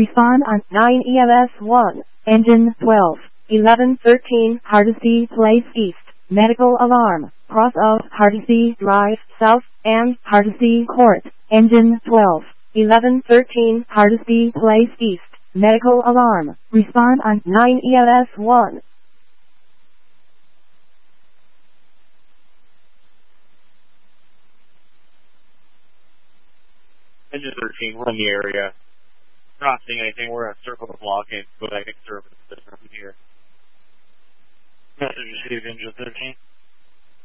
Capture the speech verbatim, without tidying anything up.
Respond on nine E M S one. Engine twelve. eleven thirteen Hardesty Place East. Medical alarm. Cross of Hardesty Drive South and Hardesty Court. Engine twelve. eleven thirteen Hardesty Place East. Medical alarm. Respond on nine E M S one. Engine thirteen, we're in the area. We're not seeing anything. We're in a circle of blockade, but I think service is from here. Message received, Engine thirteen.